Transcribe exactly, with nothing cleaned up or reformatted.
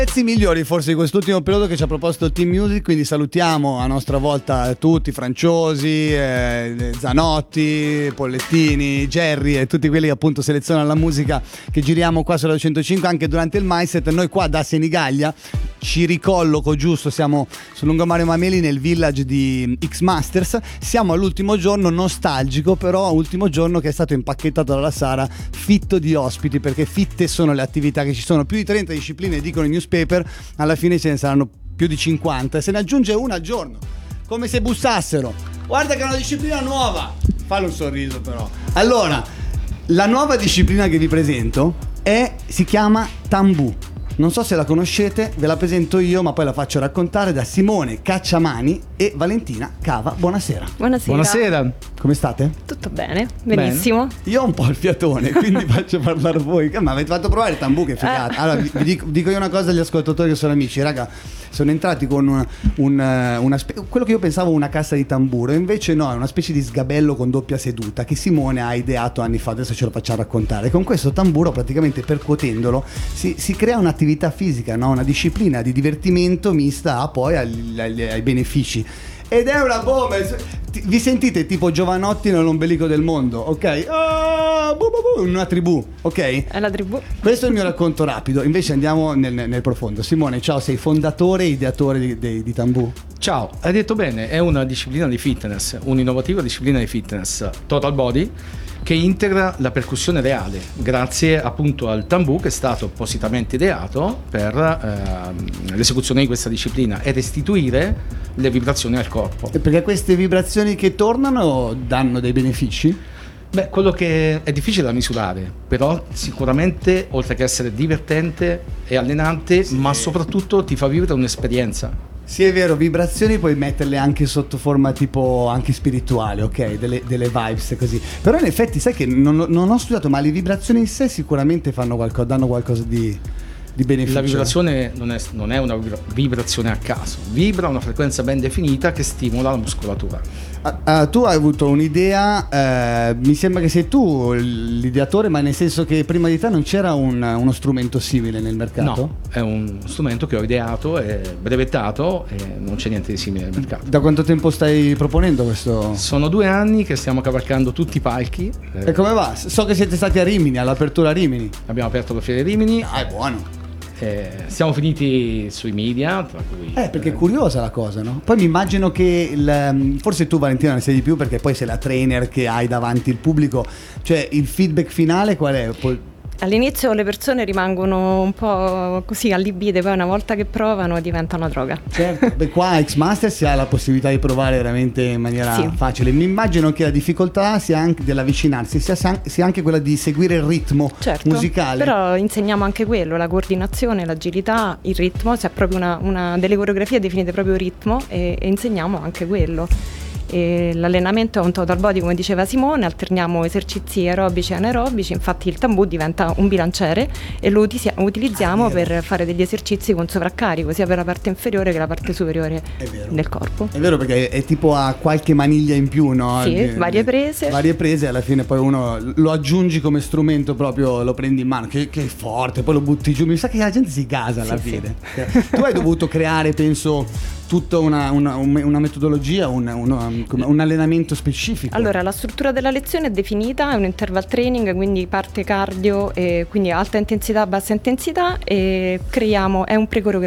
Pezzi migliori forse di quest'ultimo periodo che ci ha proposto Team Music, quindi salutiamo a nostra volta tutti, Franciosi, eh, Zanotti, Pollettini, Jerry e tutti quelli che appunto selezionano la musica che giriamo qua sulla duecentocinque anche durante il Mindset. Noi qua da Senigallia ci ricolloco giusto, siamo sul lungomare Mameli nel village di X-Masters, siamo all'ultimo giorno nostalgico, però ultimo giorno che è stato impacchettato dalla Sara fitto di ospiti, perché fitte sono le attività che ci sono, più di trenta discipline dicono i newspaper, alla fine ce ne saranno più di cinquanta e se ne aggiunge una al giorno, come se bussassero, guarda che è una disciplina nuova, fallo un sorriso però. Allora, la nuova disciplina che vi presento è, si chiama Tambù. Non so se la conoscete, ve la presento io, ma poi la faccio raccontare da Simone Cacciamani e Valentina Cava. Buonasera. Buonasera. Buonasera. Come state? Tutto bene, benissimo. Bene. Io ho un po' il fiatone, quindi faccio parlare voi. Ma avete fatto provare il Tambù, che figata. Allora, vi, vi dico, dico io una cosa agli ascoltatori che sono amici. Raga, sono entrati con un, un, una spe- quello che io pensavo una cassa di tamburo, invece no, è una specie di sgabello con doppia seduta che Simone ha ideato anni fa, adesso ce lo facciamo raccontare. Con questo tamburo, praticamente percuotendolo, si, si crea un'attività fisica, no? Una disciplina di divertimento mista a poi ai, ai, ai benefici. Ed è una bomba. Vi sentite tipo Giovanotti nell'ombelico del mondo, ok? Oh, bu, bu, bu, una tribù, ok? È la tribù. Questo è il mio racconto rapido. Invece andiamo nel, nel profondo. Simone, ciao, sei fondatore e ideatore di, di, di Tambù. Ciao, hai detto bene, è una disciplina di fitness, un'innovativa disciplina di fitness, total body, che integra la percussione reale, grazie appunto al Tambù che è stato appositamente ideato per eh, l'esecuzione di questa disciplina e restituire le vibrazioni al corpo. E perché queste vibrazioni che tornano danno dei benefici? Beh, quello che è difficile da misurare, però sicuramente oltre che essere divertente è allenante, sì, ma soprattutto ti fa vivere un'esperienza. Sì, è vero, vibrazioni puoi metterle anche sotto forma tipo anche spirituale, ok? Delle, delle vibes così. Però in effetti sai che non, non ho studiato, ma le vibrazioni in sé sicuramente fanno qualcosa, danno qualcosa di, di beneficio. La vibrazione non è, non è una vibrazione a caso, vibra a una frequenza ben definita che stimola la muscolatura. Uh, uh, tu hai avuto un'idea, uh, mi sembra che sei tu l'ideatore, ma nel senso che prima di te non c'era un, uno strumento simile nel mercato? No, è un strumento che ho ideato e brevettato e non c'è niente di simile nel mercato. Da quanto tempo stai proponendo questo? Sono due anni che stiamo cavalcando tutti i palchi. E come va? So che siete stati a Rimini, all'apertura a Rimini. Abbiamo aperto la fiera di Rimini. Ah, è buono. Eh, siamo finiti sui media, tra cui eh perché è curiosa la cosa, no? Poi mi immagino che il, forse tu Valentina ne sai di più perché poi sei la trainer che hai davanti il pubblico, cioè il feedback finale qual è? Poi... All'inizio le persone rimangono un po' così allibite, poi una volta che provano diventa una droga. Certo, beh, qua a X-Master si ha la possibilità di provare veramente in maniera sì. facile. Mi immagino che la difficoltà sia anche dell'avvicinarsi, sia, sia anche quella di seguire il ritmo certo, musicale. Però insegniamo anche quello, la coordinazione, l'agilità, il ritmo, c'è proprio una, una delle coreografie definite proprio ritmo e, e insegniamo anche quello. E l'allenamento è un total body, come diceva Simone, alterniamo esercizi aerobici e anaerobici, infatti il Tambù diventa un bilanciere e lo uti- utilizziamo ah, per fare degli esercizi con sovraccarico sia per la parte inferiore che la parte superiore del corpo. È vero, perché è tipo a qualche maniglia in più, no? Sì, eh, varie prese. Varie prese, alla fine poi uno lo aggiungi come strumento, proprio lo prendi in mano, che, che è forte, poi lo butti giù, mi sa che la gente si gasa alla sì, fine. Sì. Tu hai dovuto creare, penso... tutta una, una, una metodologia, un, un, un allenamento specifico. Allora, la struttura della lezione è definita, è un interval training, quindi parte cardio, e quindi alta intensità, bassa intensità, e creiamo, è un pre